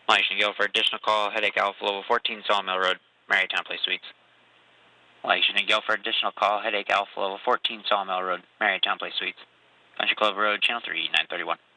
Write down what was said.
Launching Gill for additional call, Headache Alpha Level 14, Sawmill Road, Marytown Place Suites. Launching Gill for additional call, Headache Alpha Level 14, Sawmill Road, Marytown Place Suites. Country Club Road, Channel 3, 931.